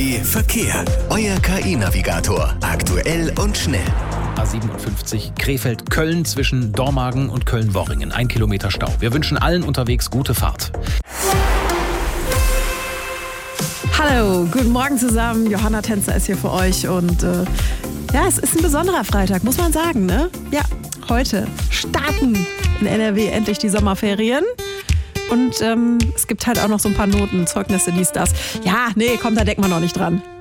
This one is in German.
Verkehr. Euer KI-Navigator. Aktuell und schnell. A57 Krefeld-Köln zwischen Dormagen und Köln-Worringen. 1 Kilometer Stau. Wir wünschen allen unterwegs gute Fahrt. Hallo, guten Morgen zusammen. Johanna Tänzer ist hier für euch und es ist ein besonderer Freitag, muss man sagen, ne? Ja, heute starten in NRW endlich die Sommerferien. Und es gibt halt auch noch so ein paar Noten, Zeugnisse, dies, das. Ja, nee, komm, da denkt man noch nicht dran.